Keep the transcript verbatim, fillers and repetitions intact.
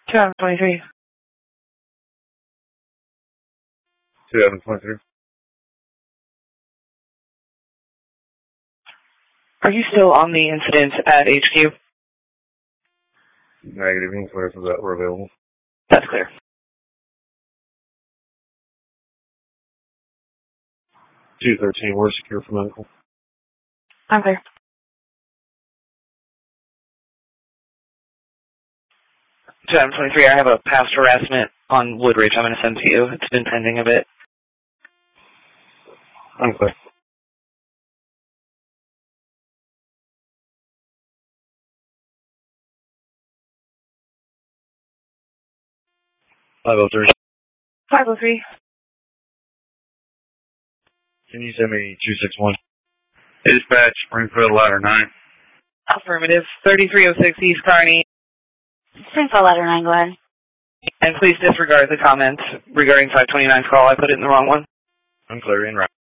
two thousand twenty-three. two thousand twenty-three. Are you still on the incident at H Q? Negative. Inquiries for that were available. That's clear. two thirteen, we're secure for medical. I'm clear. two thousand twenty-three, I have a past harassment on Woodridge I'm going to send to you. It's been pending a bit. I'm clear. five oh three. five oh three. Can you send me two six one? Dispatch, Springfield, Ladder nine. Affirmative. thirty-three oh six East Kearney. Springfield, Ladder nine, go ahead. And please disregard the comments regarding five twenty-nine's call. I put it in the wrong one. I'm clear, in route.